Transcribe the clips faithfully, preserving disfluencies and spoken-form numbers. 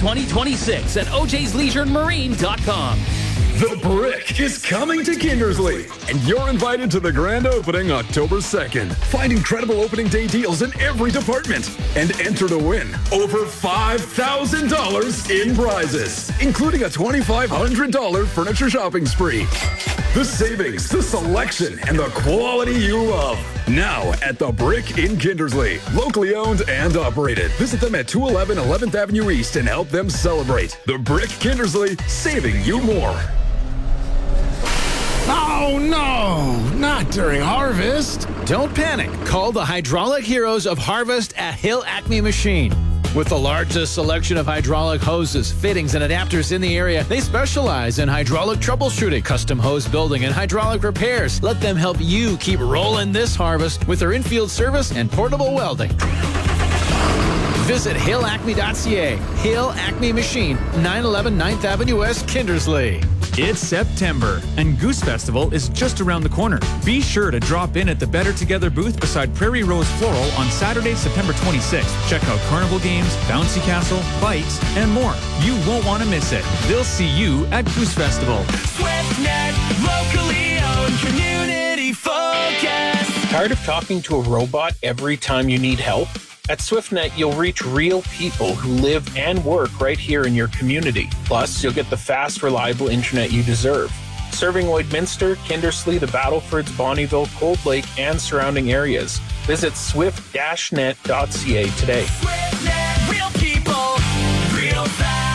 twenty twenty-six at o j's leisure marine dot com. The Brick is coming to Kindersley, and you're invited to the grand opening October second. Find incredible opening day deals in every department and enter to win over five thousand dollars in prizes, including a twenty-five hundred dollars furniture shopping spree. The savings, the selection, and the quality you love. Now at The Brick in Kindersley, locally owned and operated. Visit them at two eleven eleventh Avenue East and help them celebrate. The Brick Kindersley, saving you more. Oh, no, not during harvest. Don't panic. Call the hydraulic heroes of Harvest at Hill Acme Machine. With the largest selection of hydraulic hoses, fittings, and adapters in the area, they specialize in hydraulic troubleshooting, custom hose building, and hydraulic repairs. Let them help you keep rolling this harvest with their infield service and portable welding. Visit hill acme dot c a. Hill Acme Machine, nine eleven ninth Avenue West, Kindersley. It's September, and Goose Festival is just around the corner. Be sure to drop in at the Better Together booth beside Prairie Rose Floral on Saturday, September twenty-sixth. Check out carnival games, bouncy castle, bikes, and more. You won't want to miss it. They'll see you at Goose Festival. SwiftNet, locally owned, community focused. Tired of talking to a robot every time you need help? At SwiftNet, you'll reach real people who live and work right here in your community. Plus, you'll get the fast, reliable internet you deserve. Serving Lloydminster, Kindersley, the Battlefords, Bonnyville, Cold Lake, and surrounding areas. Visit swift dash net dot c a today. SwiftNet, real people, real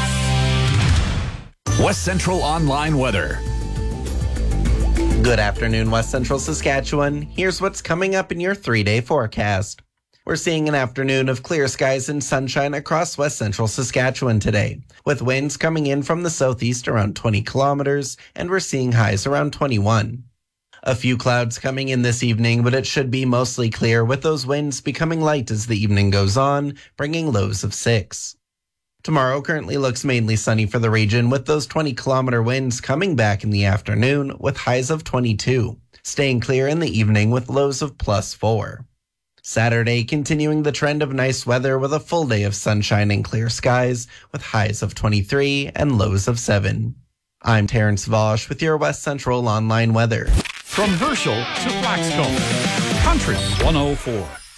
fast. West Central Online Weather. Good afternoon, West Central Saskatchewan. Here's what's coming up in your three-day forecast. We're seeing an afternoon of clear skies and sunshine across west central Saskatchewan today, with winds coming in from the southeast around twenty kilometers, and we're seeing highs around twenty-one. A few clouds coming in this evening, but it should be mostly clear, with those winds becoming light as the evening goes on, bringing lows of six. Tomorrow currently looks mainly sunny for the region, with those twenty kilometer winds coming back in the afternoon, with highs of twenty-two, staying clear in the evening with lows of plus four. Saturday, continuing the trend of nice weather with a full day of sunshine and clear skies with highs of twenty-three and lows of seven. I'm Terrence Vosch with your West Central Online Weather. From Herschel to Blackscomb, Country one oh four.